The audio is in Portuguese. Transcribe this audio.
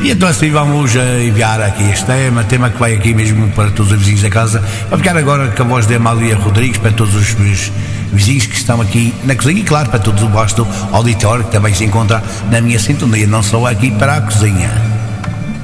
E então assim vamos enviar aqui este tema que vai aqui mesmo para todos os vizinhos da casa. Vai ficar agora com a voz de Amália Rodrigues para todos os meus vizinhos que estão aqui na cozinha e claro para todos o vasto auditório que também se encontra na minha sintonia, não só aqui para a cozinha.